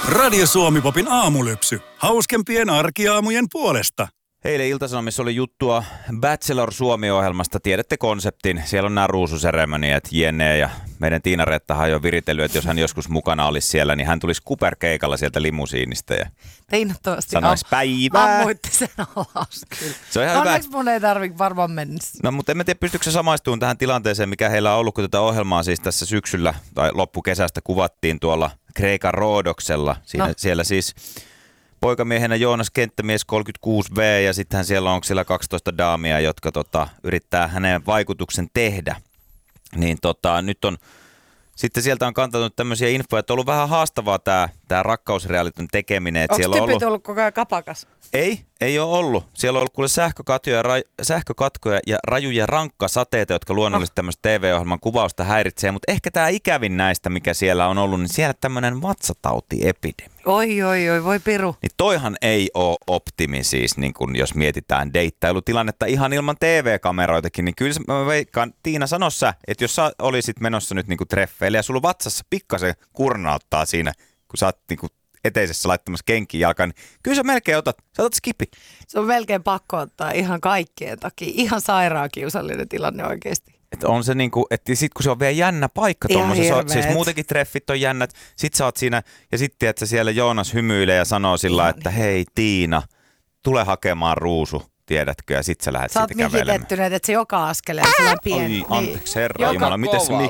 Radio Suomi-popin aamulypsy. Hauskempien arkiaamujen puolesta. Eilen Ilta-Sanomissa oli juttua Bachelor Suomi-ohjelmasta. Tiedätte konseptin. Siellä on nämä ruususeremoniat, jne. Ja meidän Tiina Reettahan on jo viritellyt, että jos hän joskus mukana olisi siellä, niin hän tulisi kuperkeikalla sieltä limusiinista. Ja sanoisi päivää. Ammuitte sen alas kyllä. Se on ihan hyvä. Onneksi mun ei tarvitse varmaan mennä. No mutta en mä tiedä, pystyykö se samaistumaan tähän tilanteeseen, mikä heillä on ollut, kun tätä ohjelmaa siis tässä syksyllä tai loppukesästä kuvattiin tuolla Kreikan Roodoksella. Siellä siis poikamiehenä Joonas Kenttämies 36V ja sittenhän siellä on siellä 12 daamia, jotka yrittää hänen vaikutuksen tehdä. Niin nyt on, sitten sieltä on kantanut tämmöisiä infoja, että on ollut vähän haastavaa tämä rakkausrealityn tekeminen. Onko tyypit ollut koko ajan kapakas? Ei ole ollut. Siellä on ollut kuule sähkökatkoja ja rajuja rankkasateita, jotka luonnollisesti tämmöistä TV-ohjelman kuvausta häiritsee. Mutta ehkä tämä ikävin näistä, mikä siellä on ollut, niin siellä tämmöinen vatsatautiepidemia. Oi, voi piru. Niin toihan ei ole optimi siis, niin kun jos mietitään deittailutilannetta ihan ilman TV-kameroitakin, niin kyllä mä veikkaan, Tiina sano sä, että jos sä olisit menossa nyt niin treffeille ja sulla vatsassa pikkasen kurnauttaa siinä, kun sä oot niin eteisessä laittamassa kenkiin jalkaan, niin kyllä sä melkein otat skipi. Se on melkein pakko ottaa ihan kaikkien takia. Ihan sairaan kiusallinen tilanne oikeasti. Että on se niinku, että sit kun se on vielä jännä paikka tuommoisessa, siis muutenkin treffit on jännät, sit sä oot siinä ja sitten että siellä Joonas hymyilee ja sanoo sillä, että hei Tiina, tule hakemaan ruusu, tiedätkö, ja sit sä lähdet siitä kävelemään. Sä oot mikitettynyt, että se joka askeleen on pieni. Anteeksi herra Jumala, miten se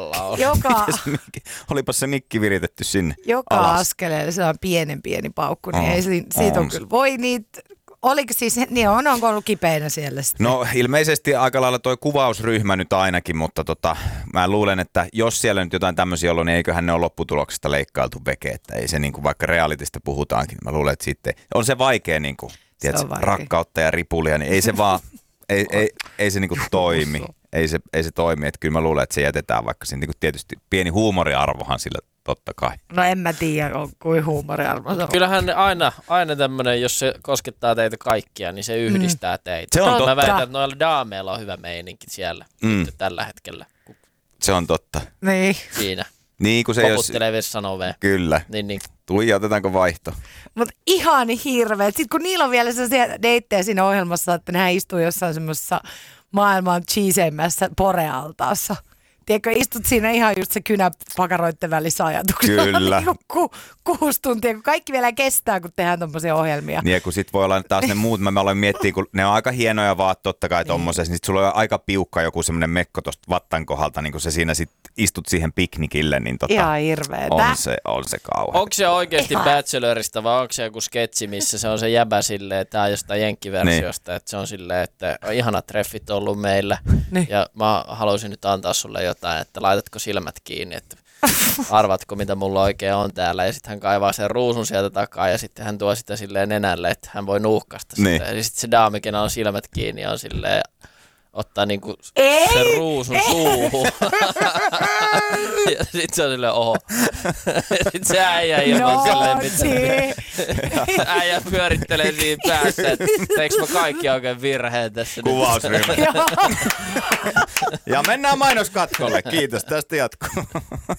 mikki? Olipas se mikki viritetty sinne joka askeleen se on pieni paukku, niin ei siitä on kyllä. Voi niitä. Oliko siis, niin onko ollut kipeänä siellä sitten? No ilmeisesti aika lailla toi kuvausryhmä nyt ainakin, mutta mä luulen, että jos siellä nyt jotain tämmöisiä ollut, niin eiköhän ne ole lopputuloksesta leikkailtu veke, että ei se niinku, vaikka realitista puhutaankin, mä luulen, että sitten on se vaikea niinku, tiedätkö, rakkautta ja ripulia, niin ei se vaan, ei se niinku toimi, ei se toimi, että kyllä mä luulen, että se jätetään vaikka siinä niinku tietysti pieni huumoriarvohan sillä totta kai. No en mä tiedä, kuin huumoriarvo se on. Kyllähän aina tämmöinen, jos se koskettaa teitä kaikkia, niin se yhdistää teitä. Se on totta. Mä väitän, että noilla daameilla on hyvä meininki siellä tällä hetkellä. Se on totta. Niin. Siinä. Niin, kun se poputtelee vessanove. Kyllä. Niin. Tuija, otetaanko vaihto? Mutta ihan hirveet. Sitten kun niillä on vielä sellaisia deittejä siinä ohjelmassa, että nehän istuu jossain semmoisessa maailman cheeseimmässä porealtaassa. Tiedätkö, istut siinä ihan just se kynä pakaroitten välissä ajatuksella. Kyllä. Niin 6 tuntia, kun kaikki vielä kestää, kun tehdään tommosia ohjelmia. Niin, kun sit voi olla taas ne muut, mä aloin miettiä, kun ne on aika hienoja vaat totta kai tommosessa, niin sit sulla on aika piukka joku semmoinen mekko tosta vattan kohdalta, niin kun sä siinä sit istut siihen piknikille, niin ihan hirveetä. On se kauhean. Onko se oikeasti Bachelorista vai onko se joku sketsi, missä se on se jäbä silleen, että tämä on jostain jenkkiversiosta, että se on silleen, että ihanat treffit on ollut meillä ja mä haluaisin nyt antaa sulle jotain, että laitatko silmät kiinni, että arvatko mitä mulla oikein on täällä ja sitten hän kaivaa sen ruusun sieltä takaa ja sitten hän tuo sitä silleen nenälle, että hän voi nuuhkasta sitä ja sitten se daami, kenellä on silmät kiinni on silleen ottaa niinku sen ruusun suuhun. Ja sit se on silleen oho. Ja sit se äijä ilman silleen mitään. Äijä pyörittelee siinä päässä, että teekö mä kaikki oikein virheen tässä kuvausryhmä. Ja mennään mainoskatkolle. Kiitos, tästä jatkuu.